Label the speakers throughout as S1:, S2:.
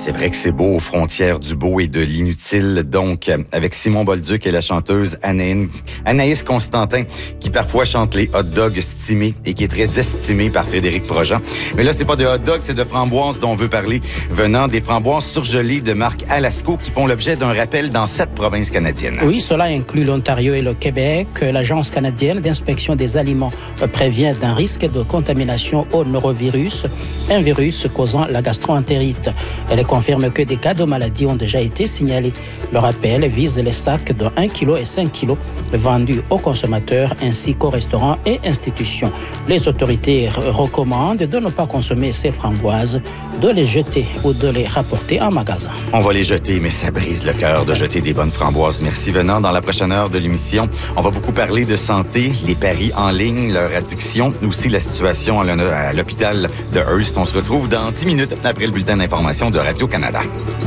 S1: C'est vrai que c'est beau aux frontières du beau et de l'inutile. Donc, avec Simon Bolduc et la chanteuse Anaïs Constantin, qui parfois chante les hot dogs stimés et qui est très estimée par Frédéric Projean. Mais là, c'est pas de hot dogs, c'est de framboises dont on veut parler, venant des framboises surgelées de marque Alasco qui font l'objet d'un rappel dans 7 provinces canadiennes.
S2: Oui, cela inclut l'Ontario et le Québec. L'Agence canadienne d'inspection des aliments prévient d'un risque de contamination au norovirus, un virus causant la gastroentérite. Elle confirme que des cas de maladie ont déjà été signalés. Le rappel vise les sacs de 1 kg et 5 kg vendus aux consommateurs ainsi qu'aux restaurants et institutions. Les autorités recommandent de ne pas consommer ces framboises, de les jeter ou de les rapporter en magasin.
S1: On va les jeter, mais ça brise le cœur de jeter des bonnes framboises. Merci venant. Dans la prochaine heure de l'émission, on va beaucoup parler de santé, les paris en ligne, leur addiction, aussi la situation à l'hôpital de Hearst. On se retrouve dans 10 minutes après le bulletin d'information de Radio-Canada.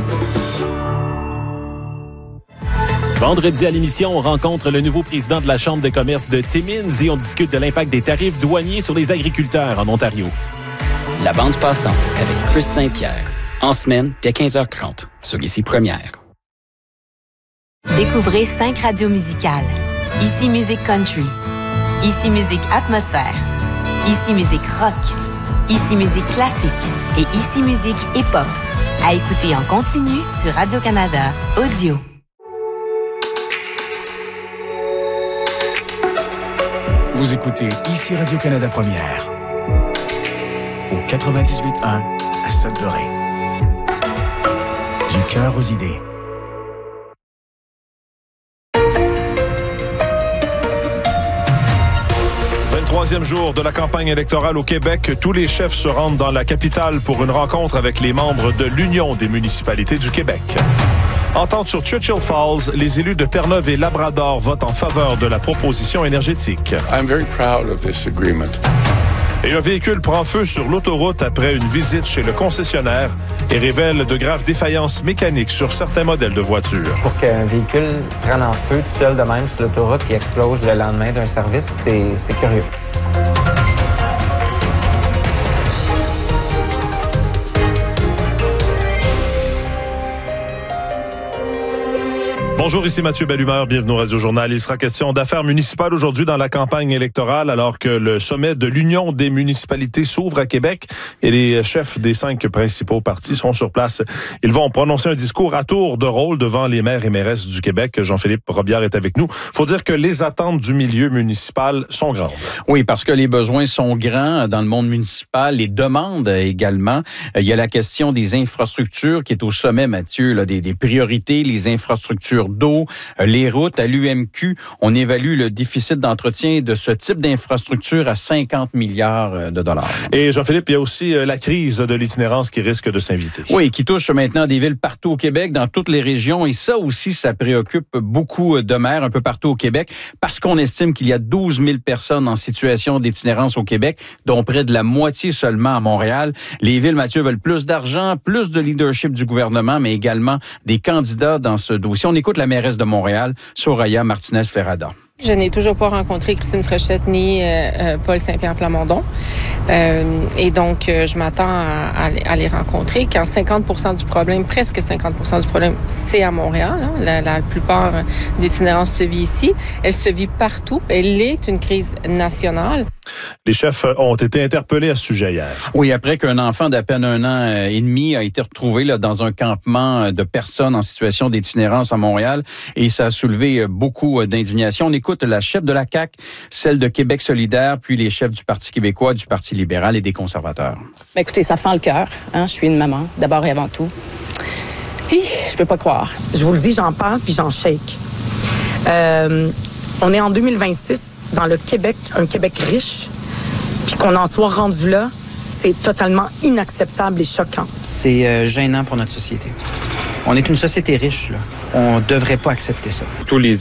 S3: Vendredi à l'émission, on rencontre le nouveau président de la Chambre de commerce de Timmins et on discute de l'impact des tarifs douaniers sur les agriculteurs en Ontario.
S4: La bande passante avec Chris Saint-Pierre. En semaine, dès 15h30, sur Ici Première.
S5: Découvrez 5 radios musicales. Ici Musique Country. Ici Musique Atmosphère. Ici Musique Rock. Ici Musique Classique. Et Ici Musique Hip-Hop. À écouter en continu sur Radio-Canada Audio.
S6: Vous écoutez Ici Radio-Canada Première. Au 98.1 à Sudbury. Du cœur aux idées.
S7: Troisième jour de la campagne électorale au Québec, tous les chefs se rendent dans la capitale pour une rencontre avec les membres de l'Union des municipalités du Québec. Entente sur Churchill Falls, les élus de Terre-Neuve et Labrador votent en faveur de la proposition énergétique.
S8: I'm very proud of this agreement.
S7: Et un véhicule prend feu sur l'autoroute après une visite chez le concessionnaire et révèle de graves défaillances mécaniques sur certains modèles de voitures.
S9: Pour qu'un véhicule prenne en feu tout seul de même sur l'autoroute et explose le lendemain d'un service, c'est curieux.
S7: Bonjour, ici Mathieu Bellumeur, bienvenue au Radio-Journal. Il sera question d'affaires municipales aujourd'hui dans la campagne électorale alors que le sommet de l'Union des municipalités s'ouvre à Québec et les chefs des 5 principaux partis seront sur place. Ils vont prononcer un discours à tour de rôle devant les maires et mairesses du Québec. Jean-Philippe Robillard est avec nous. Faut dire que les attentes du milieu municipal sont grandes.
S10: Oui, parce que les besoins sont grands dans le monde municipal, les demandes également. Il y a la question des infrastructures qui est au sommet, Mathieu, là, des priorités, les infrastructures d'eau, les routes. À l'UMQ, on évalue le déficit d'entretien de ce type d'infrastructure à 50 milliards de dollars.
S7: Et Jean-Philippe, il y a aussi la crise de l'itinérance qui risque de s'inviter.
S10: Oui, qui touche maintenant des villes partout au Québec, dans toutes les régions. Et ça aussi, ça préoccupe beaucoup de maires un peu partout au Québec parce qu'on estime qu'il y a 12 000 personnes en situation d'itinérance au Québec, dont près de la moitié seulement à Montréal. Les villes, Mathieu, veulent plus d'argent, plus de leadership du gouvernement, mais également des candidats dans ce dossier. On écoute la mairesse de Montréal, Soraya Martinez-Ferrada.
S11: Je n'ai toujours pas rencontré Christine Fréchette ni Paul Saint-Pierre Plamondon. Et donc, je m'attends à les rencontrer quand 50% du problème, presque 50% du problème, c'est à Montréal. Hein. La plupart de l'itinérance se vit ici. Elle se vit partout. Elle est une crise nationale.
S7: Les chefs ont été interpellés à ce sujet hier.
S10: Oui, après qu'un enfant d'à peine 1 an et demi a été retrouvé là, dans un campement de personnes en situation d'itinérance à Montréal et ça a soulevé beaucoup d'indignation. On écoute la chef de la CAQ, celle de Québec solidaire, puis les chefs du Parti québécois, du Parti libéral et des conservateurs.
S12: Bien, écoutez, ça fend le cœur. Hein? Je suis une maman, d'abord et avant tout. Je peux pas croire.
S13: Je vous le dis, j'en parle puis j'en shake. On est en 2026 dans le Québec, un Québec riche, puis qu'on en soit rendu là, c'est totalement inacceptable et choquant.
S14: C'est gênant pour notre société. On est une société riche, là. On devrait pas accepter ça.
S15: Tous les